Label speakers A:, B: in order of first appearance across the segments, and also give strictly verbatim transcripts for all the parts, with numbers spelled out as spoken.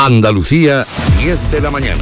A: Andalucía, diez de la mañana.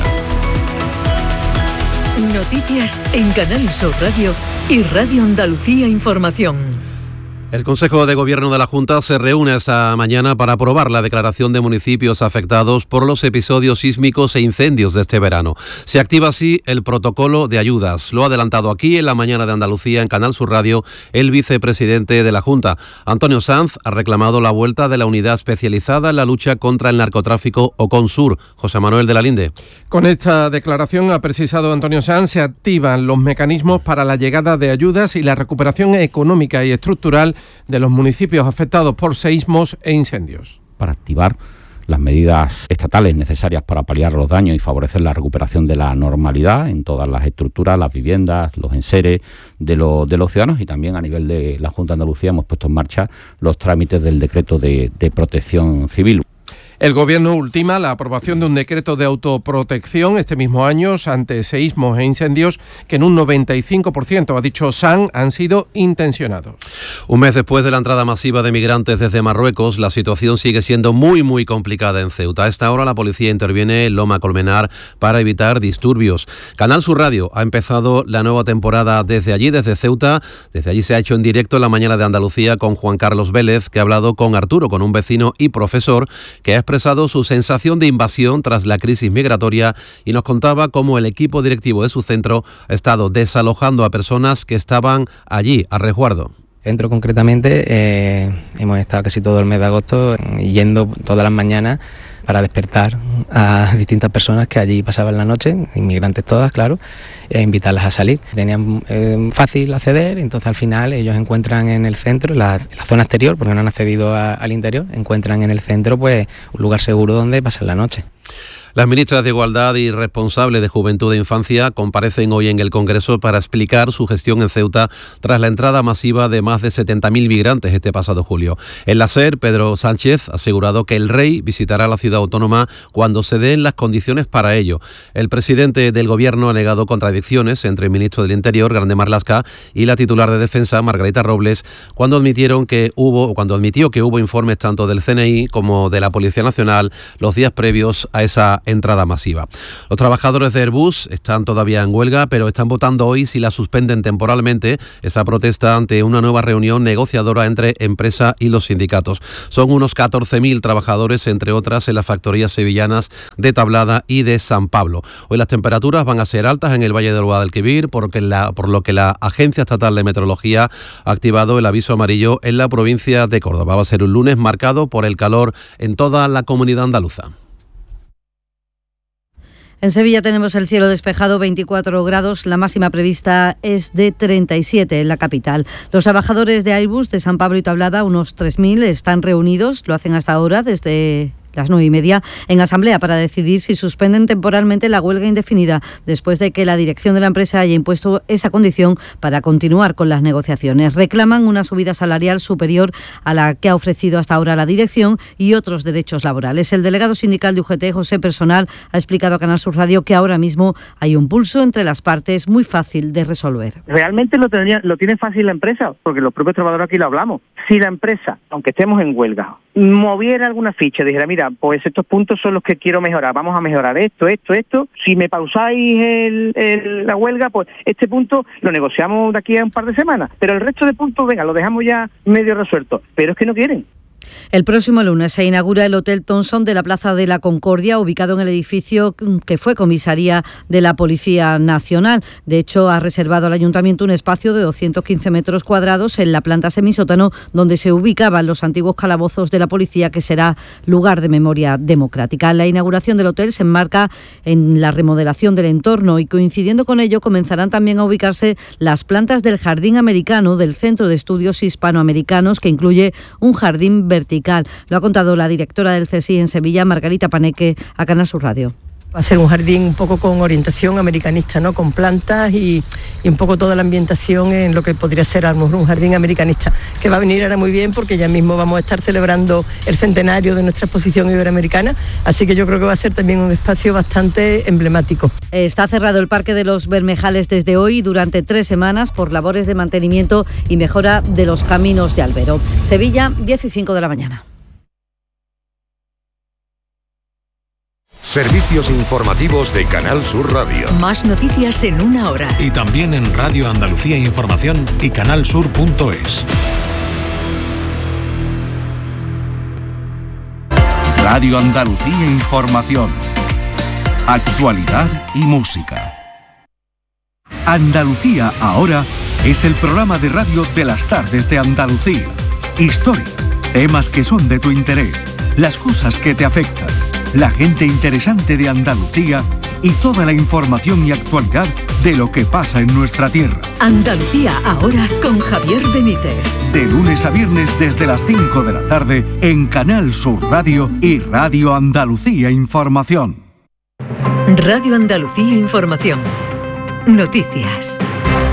B: Noticias en Canal Sur Radio y Radio Andalucía Información.
C: El Consejo de Gobierno de la Junta se reúne esta mañana para aprobar la declaración de municipios afectados por los episodios sísmicos e incendios de este verano. Se activa así el protocolo de ayudas. Lo ha adelantado aquí en la mañana de Andalucía en Canal Sur Radio el vicepresidente de la Junta. Antonio Sanz ha reclamado la vuelta de la unidad especializada en la lucha contra el narcotráfico Oconsur. José Manuel de la Linde.
D: Con esta declaración, ha precisado Antonio Sanz, se activan los mecanismos para la llegada de ayudas y la recuperación económica y estructural de los municipios afectados por seísmos e incendios.
E: Para activar las medidas estatales necesarias para paliar los daños y favorecer la recuperación de la normalidad en todas las estructuras, las viviendas, los enseres de, lo, de los ciudadanos, y también a nivel de la Junta de Andalucía hemos puesto en marcha los trámites del decreto de, de protección civil.
D: El Gobierno ultima la aprobación de un decreto de autoprotección este mismo año ante seísmos e incendios que en un noventa y cinco por ciento, ha dicho Sanz, han sido intencionados.
C: Un mes después de la entrada masiva de migrantes desde Marruecos, la situación sigue siendo muy muy complicada en Ceuta. A esta hora la policía interviene en Loma Colmenar para evitar disturbios. Canal Sur Radio ha empezado la nueva temporada desde allí, desde Ceuta. Desde allí se ha hecho en directo en la mañana de Andalucía con Juan Carlos Vélez, que ha hablado con Arturo, con un vecino y profesor que ha expresado su sensación de invasión tras la crisis migratoria y nos contaba cómo el equipo directivo de su centro ha estado desalojando a personas que estaban allí a resguardo.
F: Centro concretamente, eh, hemos estado casi todo el mes de agosto yendo todas las mañanas para despertar a distintas personas que allí pasaban la noche, inmigrantes todas, claro, e invitarlas a salir. Tenían eh, fácil acceder, entonces al final ellos encuentran en el centro, en la, en la zona exterior, porque no han accedido a, al interior, encuentran en el centro pues un lugar seguro donde pasar la noche.
C: Las ministras de Igualdad y responsables de Juventud e Infancia comparecen hoy en el Congreso para explicar su gestión en Ceuta tras la entrada masiva de más de setenta mil migrantes este pasado julio. En la SER, Pedro Sánchez ha asegurado que el rey visitará la ciudad autónoma cuando se den las condiciones para ello. El presidente del Gobierno ha negado contradicciones entre el ministro del Interior, Grande Marlaska, y la titular de Defensa, Margarita Robles, cuando admitieron que hubo, cuando admitió que hubo informes tanto del C N I como de la Policía Nacional los días previos a esa entrada masiva. Los trabajadores de Airbus están todavía en huelga, pero están votando hoy si la suspenden temporalmente, esa protesta ante una nueva reunión negociadora entre empresa y los sindicatos. Son unos catorce mil trabajadores, entre otras, en las factorías sevillanas de Tablada y de San Pablo. Hoy las temperaturas van a ser altas en el Valle del Guadalquivir, porque la, por lo que la Agencia Estatal de Meteorología ha activado el aviso amarillo en la provincia de Córdoba. Va a ser un lunes marcado por el calor en toda la comunidad andaluza.
G: En Sevilla tenemos el cielo despejado, veinticuatro grados, la máxima prevista es de treinta y siete en la capital. Los trabajadores de Airbus de San Pablo y Tablada, unos tres mil, están reunidos, lo hacen hasta ahora desde las nueve y media, en asamblea para decidir si suspenden temporalmente la huelga indefinida después de que la dirección de la empresa haya impuesto esa condición para continuar con las negociaciones. Reclaman una subida salarial superior a la que ha ofrecido hasta ahora la dirección y otros derechos laborales. El delegado sindical de U G T, José Personal, ha explicado a Canal Sur Radio que ahora mismo hay un pulso entre las partes muy fácil de resolver.
H: Realmente lo, tenía, lo tiene fácil la empresa, porque los propios trabajadores aquí lo hablamos. Si la empresa, aunque estemos en huelga, moviera alguna ficha y dijera, mira, pues estos puntos son los que quiero mejorar, vamos a mejorar esto, esto, esto, si me pausáis el, el, la huelga, pues este punto lo negociamos de aquí a un par de semanas, pero el resto de puntos, venga, lo dejamos ya medio resuelto, pero es que no quieren.
G: El próximo lunes se inaugura el Hotel Thomson de la Plaza de la Concordia, ubicado en el edificio que fue comisaría de la Policía Nacional. De hecho, ha reservado al Ayuntamiento un espacio de doscientos quince metros cuadrados en la planta semisótano, donde se ubicaban los antiguos calabozos de la policía, que será lugar de memoria democrática. La inauguración del hotel se enmarca en la remodelación del entorno y, coincidiendo con ello, comenzarán también a ubicarse las plantas del Jardín Americano del Centro de Estudios Hispanoamericanos, que incluye un jardín vertical. Lo ha contado la directora del C S I en Sevilla, Margarita Paneque, a Canal Sur Radio.
I: Va a ser un jardín un poco con orientación americanista, ¿no? Con plantas y, y un poco toda la ambientación en lo que podría ser a lo mejor un jardín americanista, que va a venir ahora muy bien porque ya mismo vamos a estar celebrando el centenario de nuestra exposición iberoamericana, así que yo creo que va a ser también un espacio bastante emblemático.
G: Está cerrado el Parque de los Bermejales desde hoy durante tres semanas por labores de mantenimiento y mejora de los caminos de Albero. Sevilla, diez y cinco de la mañana.
A: Servicios informativos de Canal Sur Radio.
B: Más noticias en una hora.
J: Y también en Radio Andalucía Información y canalsur punto es.
K: Radio Andalucía Información. Actualidad y música. Andalucía ahora es el programa de radio de las tardes de Andalucía. Historia, temas que son de tu interés, las cosas que te afectan, la gente interesante de Andalucía y toda la información y actualidad de lo que pasa en nuestra tierra.
B: Andalucía ahora con Javier Benítez.
K: De lunes a viernes desde las cinco de la tarde en Canal Sur Radio y Radio Andalucía Información.
B: Radio Andalucía Información. Noticias.